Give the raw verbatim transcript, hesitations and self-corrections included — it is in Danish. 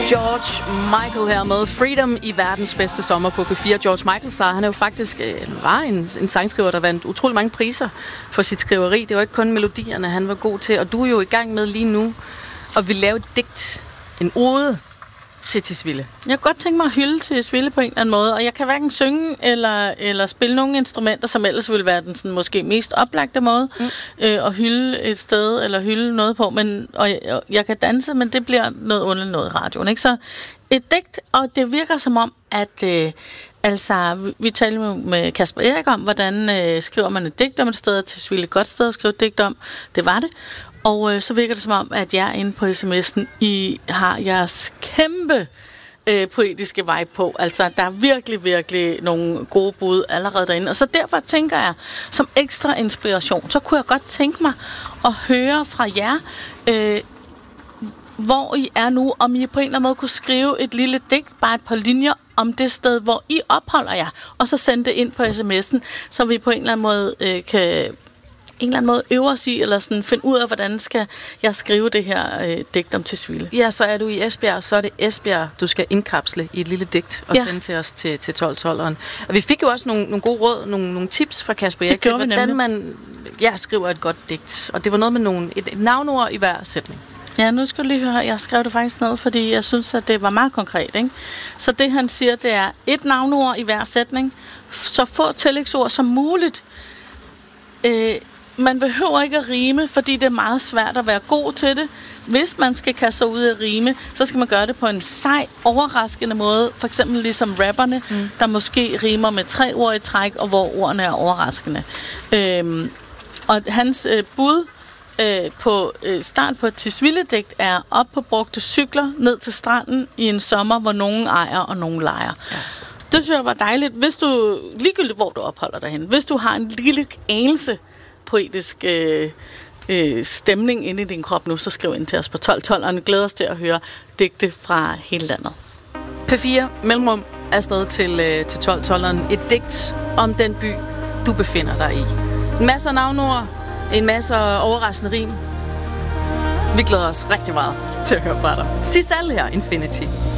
George Michael her med Freedom i verdens bedste sommer på P fire. George Michael sagde, han er jo faktisk øh, var en, en sangskriver, der vandt utrolig mange priser for sit skriveri. Det var ikke kun melodierne, han var god til. Og du er jo i gang med lige nu at vil lave et digt, en ode til Tisvilde. Jeg kunne godt tænke mig at hylde Tisvilde på en eller anden måde, og jeg kan hverken synge eller, eller spille nogle instrumenter, som ellers ville være den sådan, måske mest oplagte måde mm. øh, at hylde et sted eller hylde noget på. Men, og jeg, og jeg kan danse, men det bliver noget underligt noget i radioen. Ikke? Så et digt, og det virker som om, at øh, altså, vi, vi talte med, med Kasper Erik om, hvordan øh, skriver man et digt om et sted, Tisvilde et godt sted at skrive et digt om. Det var det. Og øh, så virker det som om, at jeg inde på sms'en, I har jeres kæmpe øh, poetiske vibe på. Altså, der er virkelig, virkelig nogle gode bud allerede derinde. Og så derfor tænker jeg, som ekstra inspiration, så kunne jeg godt tænke mig at høre fra jer, øh, hvor I er nu, om I på en eller anden måde kunne skrive et lille digt, bare et par linjer, om det sted, hvor I opholder jer, og så sende det ind på sms'en, så vi på en eller anden måde øh, kan... en eller anden måde øve os i, eller sådan finde ud af, hvordan skal jeg skrive det her øh, digt om Tisvilde. Ja, så er du i Esbjerg, så er det Esbjerg, du skal indkapsle i et lille digt og ja. sende til os til, til tolv tolveren. Og vi fik jo også nogle, nogle gode råd, nogle, nogle tips fra Kasper Erik til, hvordan man ja, skriver et godt digt. Og det var noget med nogle, et, et navnord i hver sætning. Ja, nu skal du lige høre, jeg skrev det faktisk ned, fordi jeg synes, at det var meget konkret. Ikke? Så det, han siger, det er et navnord i hver sætning, så få tillægsord som muligt. Øh, Man behøver ikke at rime, fordi det er meget svært at være god til det. Hvis man skal kaste sig ud af rime, så skal man gøre det på en sej, overraskende måde. For eksempel ligesom rapperne, mm. der måske rimer med tre ord i træk, og hvor ordene er overraskende. Øhm, og hans øh, bud øh, på øh, start på et Tisvilde-digt er op på brugte cykler, ned til stranden i en sommer, hvor nogen ejer og nogen lejer. Ja. Det synes jeg var dejligt. Hvis du, ligegyldigt hvor du opholder dig hen, hvis du har en lille anelse poetisk øh, øh, stemning inde i din krop nu, så skriv ind til os på tolv tolv, og glæder os til at høre digte fra hele landet. P fire Mellemrum er afsted til, øh, til tolv tolveren. Et digt om den by, du befinder dig i. En masse af navnord, en masse overraskende rim. Vi glæder os rigtig meget til at høre fra dig. Sig selv her, Infinity.